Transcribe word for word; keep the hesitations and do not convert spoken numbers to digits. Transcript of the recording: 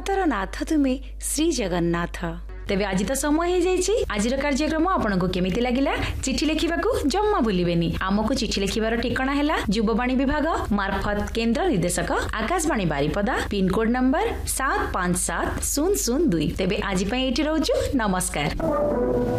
ଜଗତର ନାଥ ତୁମେ ଶ୍ରୀ जगन्नाथ। तेबे आज तो समय हो जाइए। आज कार्यक्रम आपको केमिति लगिला चिठी लिखा जम्मा भूलेनि। आमको चिठी लिखार ठिकाना है युववाणी विभाग मार्फत केंद्र निर्देशक आकाशवाणी बारिपदा पिनकोड नंबर सात पांच सात शून्य शून्य दुई। तेबे आज ये रोचु नमस्कार।